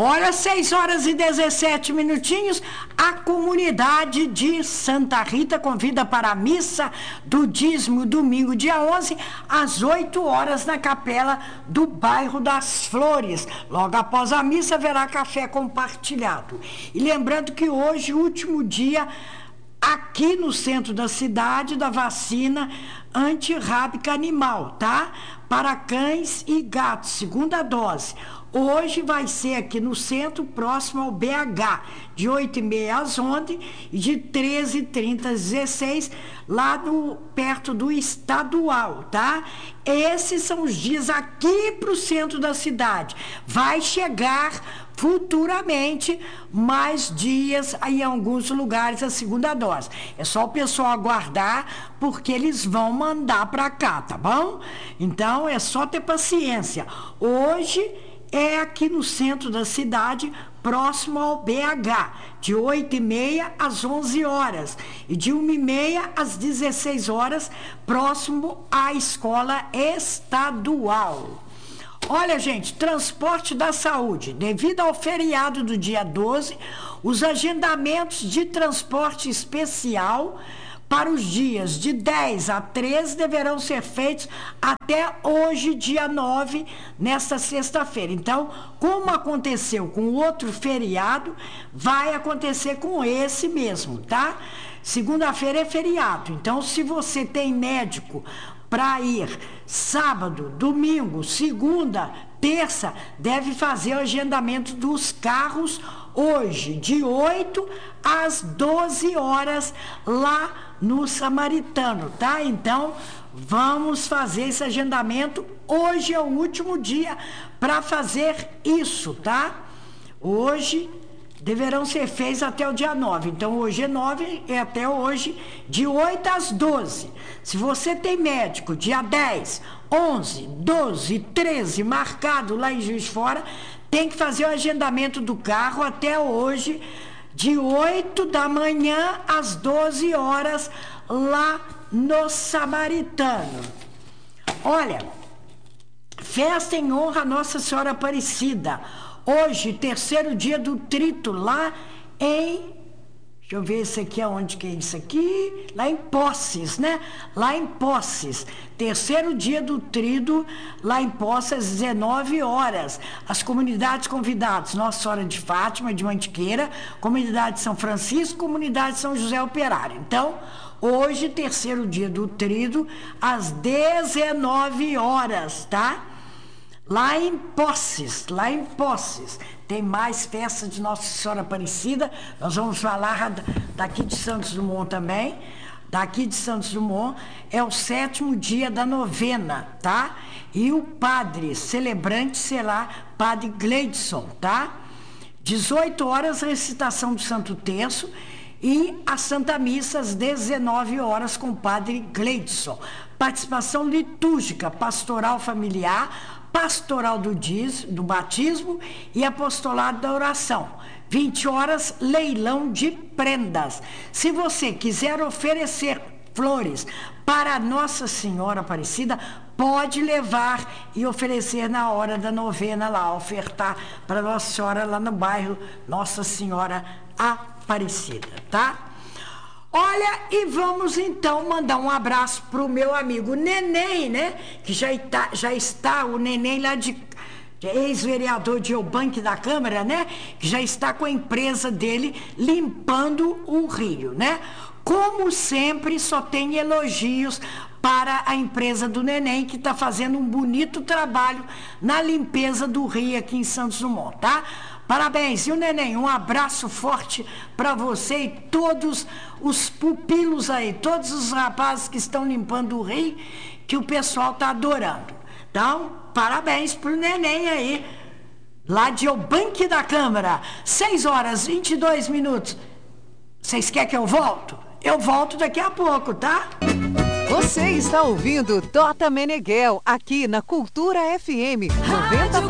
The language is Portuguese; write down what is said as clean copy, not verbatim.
Olha, 6h17, a comunidade de Santa Rita convida para a missa do dízimo, domingo, dia 11, às 8h, na capela do bairro das Flores. Logo após a missa, haverá café compartilhado. E lembrando que hoje, último dia, aqui no centro da cidade, da vacina antirrábica animal, tá? Para cães e gatos, segunda dose. Hoje vai ser aqui no centro, próximo ao BH, de 8h30 às 11h e de 13h30 às 16h, lá perto do estadual, tá? Esses são os dias aqui para o centro da cidade. Vai chegar futuramente mais dias em alguns lugares a segunda dose. É só o pessoal aguardar, porque eles vão mandar para cá, tá bom? Então é só ter paciência. Hoje é aqui no centro da cidade, próximo ao BH, de 8h30 às 11h e de 1h30 às 16h, próximo à escola estadual. Olha, gente, transporte da saúde. Devido ao feriado do dia 12, os agendamentos de transporte especial para os dias de 10 a 13 deverão ser feitos até hoje, dia 9, nesta sexta-feira. Então, como aconteceu com o outro feriado, vai acontecer com esse mesmo, tá? Segunda-feira é feriado. Então, se você tem médico para ir sábado, domingo, segunda, terça, deve fazer o agendamento dos carros hoje, de 8 às 12h, lá no Samaritano, tá? Então, vamos fazer esse agendamento. Hoje é o último dia para fazer isso, tá? Hoje deverão ser feitos até o dia 9. Então, hoje é 9, é até hoje, de 8 às 12. Se você tem médico, dia 10, 11, 12, 13, marcado lá em Juiz de Fora, tem que fazer o agendamento do carro até hoje, de 8 da manhã às 12h, lá no Samaritano. Olha, festa em honra a Nossa Senhora Aparecida. Hoje, terceiro dia do trito, lá em... Deixa eu ver esse aqui, aonde que é isso aqui? Lá em Poces, né? Lá em Poces. Terceiro dia do trido, lá em Poces, às 19h. As comunidades convidadas, Nossa Senhora de Fátima, de Mantiqueira, Comunidade São Francisco, Comunidade São José Operário. Então, hoje, terceiro dia do trido, às 19h, tá? Lá em Poces, tem mais festa de Nossa Senhora Aparecida. Nós vamos falar daqui de Santos Dumont também. Daqui de Santos Dumont é o 7º dia da novena, tá? E o padre celebrante será Padre Gleidson, tá? 18h, recitação do Santo Terço. E a Santa Missa às 19h com o Padre Gleidson. Participação litúrgica, pastoral familiar, pastoral do batismo e apostolado da oração. 20h, leilão de prendas. Se você quiser oferecer flores para Nossa Senhora Aparecida, pode levar e oferecer na hora da novena lá, ofertar para Nossa Senhora lá no bairro Nossa Senhora Aparecida, tá? Olha, e vamos então mandar um abraço pro meu amigo Neném, né? Que já está o Neném lá de ex-vereador de Eubank da Câmara, né? Que já está com a empresa dele limpando o rio, né? Como sempre, só tem elogios para a empresa do Neném, que está fazendo um bonito trabalho na limpeza do rio aqui em Santos Dumont, tá? Parabéns, e o Neném, um abraço forte para você e todos os pupilos aí, todos os rapazes que estão limpando o rio, que o pessoal tá adorando. Então, parabéns pro Neném aí, lá de Eubank da Câmara. 6h22. Vocês querem que eu volto? Eu volto daqui a pouco, tá? Você está ouvindo Tota Meneghel, aqui na Cultura FM 90.